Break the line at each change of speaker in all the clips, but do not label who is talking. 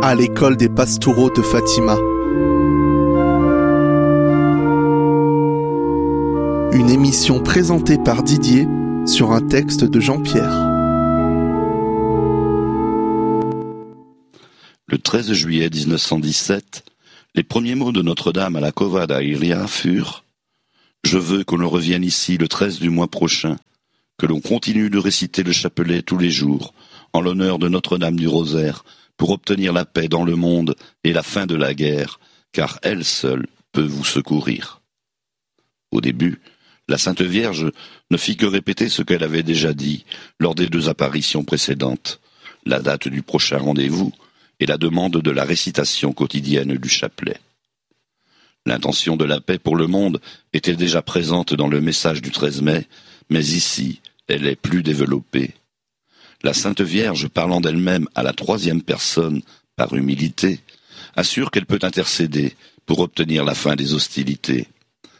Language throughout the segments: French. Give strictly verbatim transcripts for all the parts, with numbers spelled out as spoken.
à l'école des Pastoureaux de Fatima. Une émission présentée par Didier sur un texte de Jean-Pierre.
Le treize juillet dix-neuf cent dix-sept, les premiers mots de Notre-Dame à la Cova da Iria furent « Je veux qu'on revienne ici le treize du mois prochain, que l'on continue de réciter le chapelet tous les jours, en l'honneur de Notre-Dame du Rosaire, pour obtenir la paix dans le monde et la fin de la guerre, car elle seule peut vous secourir. » Au début, la Sainte Vierge ne fit que répéter ce qu'elle avait déjà dit lors des deux apparitions précédentes, la date du prochain rendez-vous et la demande de la récitation quotidienne du chapelet. L'intention de la paix pour le monde était déjà présente dans le message du treize mai, mais ici, elle est plus développée. La Sainte Vierge, parlant d'elle-même à la troisième personne, par humilité, assure qu'elle peut intercéder pour obtenir la fin des hostilités. Comment ?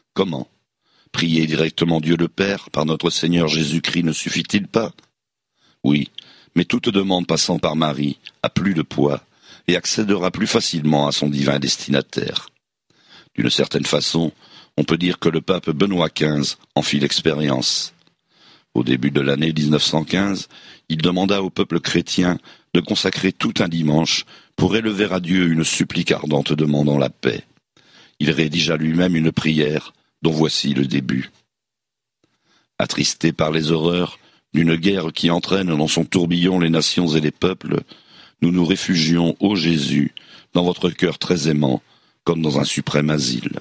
Prier directement Dieu le Père par notre Seigneur Jésus-Christ ne suffit-il pas ? Oui, mais toute demande passant par Marie a plus de poids et accédera plus facilement à son divin destinataire. D'une certaine façon, on peut dire que le pape Benoît quinze en fit l'expérience. Au début de l'année dix-neuf cent quinze, il demanda au peuple chrétien de consacrer tout un dimanche pour élever à Dieu une supplique ardente demandant la paix. Il rédigea lui-même une prière dont voici le début. Attristés par les horreurs d'une guerre qui entraîne dans son tourbillon les nations et les peuples, nous nous réfugions, ô Jésus, dans votre cœur très aimant, comme dans un suprême asile.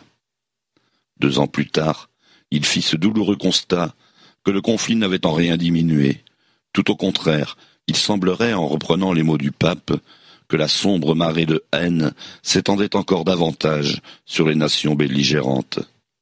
Deux ans plus tard, il fit ce douloureux constat que le conflit n'avait en rien diminué. Tout au contraire, il semblerait, en reprenant les mots du pape, que la sombre marée de haine s'étendait encore davantage sur les nations belligérantes.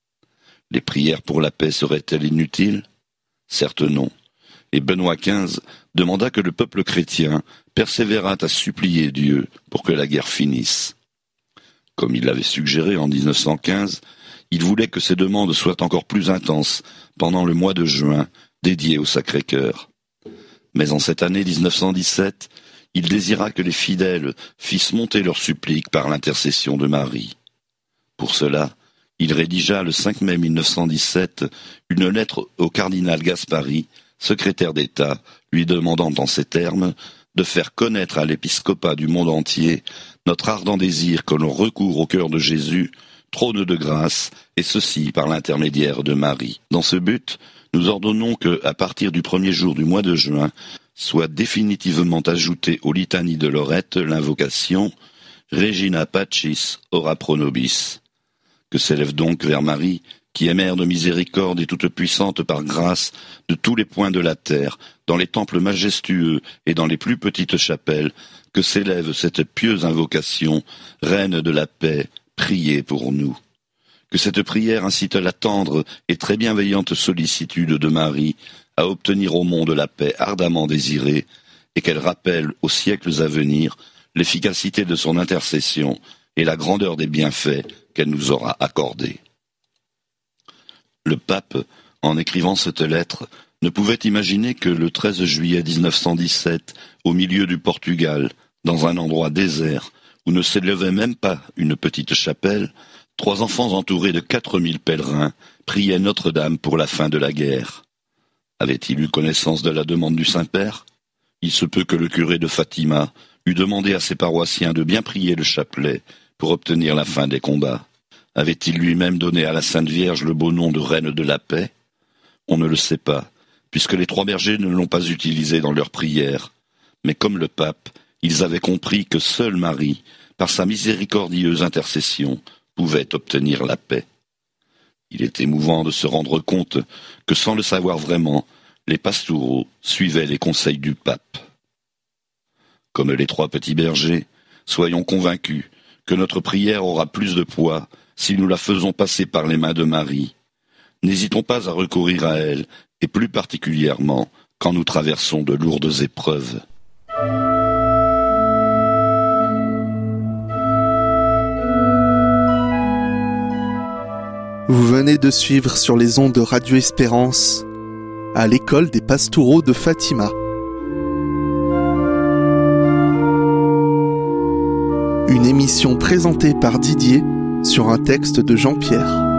Les prières pour la paix seraient-elles inutiles ? Certes non. Et Benoît quinze demanda que le peuple chrétien persévérât à supplier Dieu pour que la guerre finisse. Comme il l'avait suggéré en dix-neuf cent quinze, il voulait que ces demandes soient encore plus intenses pendant le mois de juin, dédié au Sacré-Cœur. Mais en cette année dix-neuf cent dix-sept, il désira que les fidèles fissent monter leurs suppliques par l'intercession de Marie. Pour cela, il rédigea le cinq mai mille neuf cent dix-sept une lettre au cardinal Gaspari, secrétaire d'État, lui demandant en ces termes de faire connaître à l'épiscopat du monde entier notre ardent désir que l'on recourt au cœur de Jésus, trône de grâce, et ceci par l'intermédiaire de Marie. Dans ce but, nous ordonnons que, à partir du premier jour du mois de juin, soit définitivement ajoutée aux litanies de Lorette l'invocation « Regina Pacis ora pro nobis », que s'élève donc vers Marie, qui est mère de miséricorde et toute puissante par grâce de tous les points de la terre, dans les temples majestueux et dans les plus petites chapelles, que s'élève cette pieuse invocation, Reine de la paix, priez pour nous. Que cette prière incite la tendre et très bienveillante sollicitude de Marie à obtenir au monde la paix ardemment désirée, et qu'elle rappelle aux siècles à venir l'efficacité de son intercession et la grandeur des bienfaits qu'elle nous aura accordés. Le pape, en écrivant cette lettre, ne pouvait imaginer que le treize juillet dix-neuf cent dix-sept, au milieu du Portugal, dans un endroit désert, où ne s'élevait même pas une petite chapelle, trois enfants entourés de quatre mille pèlerins priaient Notre-Dame pour la fin de la guerre. Avait-il eu connaissance de la demande du Saint-Père ? Il se peut que le curé de Fatima eût demandé à ses paroissiens de bien prier le chapelet pour obtenir la fin des combats. Avait-il lui-même donné à la Sainte Vierge le beau nom de Reine de la paix ? On ne le sait pas, puisque les trois bergers ne l'ont pas utilisé dans leur prière. Mais comme le pape, ils avaient compris que seule Marie, par sa miséricordieuse intercession, pouvait obtenir la paix. Il est émouvant de se rendre compte que, sans le savoir vraiment, les pastoureaux suivaient les conseils du pape. Comme les trois petits bergers, soyons convaincus que notre prière aura plus de poids si nous la faisons passer par les mains de Marie. N'hésitons pas à recourir à elle, et plus particulièrement quand nous traversons de lourdes épreuves.
Vous venez de suivre sur les ondes de Radio Espérance à l'école des Pastoureaux de Fatima. Une émission présentée par Didier sur un texte de Jean-Pierre.